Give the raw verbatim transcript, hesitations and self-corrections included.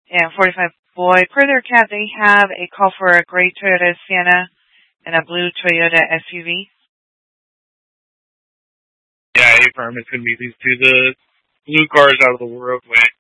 And forty-five boy, per their cap, they have a call for a gray Toyota Sienna and a blue Toyota S U V. Yeah, A-Firm, it's going to be these two. The blue car is out of the world way.